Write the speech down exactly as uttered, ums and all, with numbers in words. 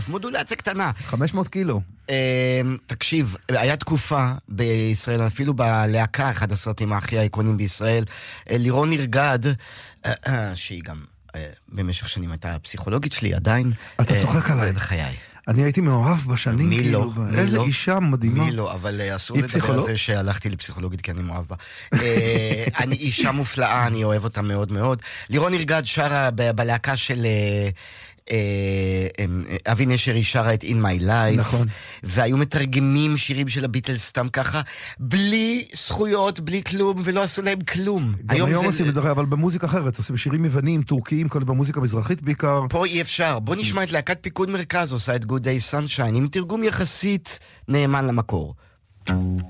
מודולציה קטנה. חמש מאות קילו. תקשיב, היה תקופה בישראל, אפילו בלהקה, אחד הסרטים הכי האיקונים בישראל, לירון ירגד, שהיא גם במשך שנים הייתה פסיכולוגית שלי, עדיין. אתה צוחק עליי. בחיי. אני הייתי מאוהב בשנים. מי כאילו, לא? מי איזה לא? אישה מדהימה. מי לא? אבל אסור היא לדבר על פסיכולוג? זה שהלכתי לפסיכולוגית כי אני מאוהב בה. אה, אני אישה מופלאה, אני אוהב אותה מאוד מאוד. לירון ירגד שרה ב- בלהקה של אה, אה, אה, אבי נשר, היא שרה את In My Life. נכון. והיו מתרגמים שירים של הביטלס סתם ככה, בלי זכויות, בלי כלום, ולא עשו להם כלום. גם היום זה- עושים את זה, אבל במוזיקה אחרת, עושים שירים יוונים, טורקיים, כל במוזיקה מזרחית בעיקר. פה אי אפשר. בוא נשמע את להקת פיקוד מרכז, עושה את Good Day Sunshine, עם תרגום יחסית נאמן למקור.